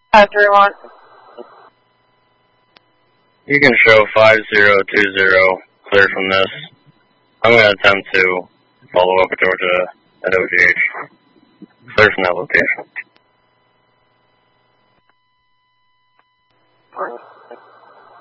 531. You can show 5020 clear from this. I'm going to attempt to follow up with Georgia at OGH. Clear from that location.